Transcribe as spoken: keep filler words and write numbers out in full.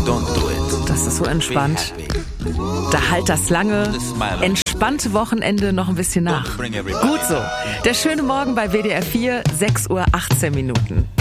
Das ist so entspannt. Da halt das lange, entspannte Wochenende noch ein bisschen nach. Gut so. Der schöne Morgen bei W D R vier, sechs Uhr achtzehn Minuten.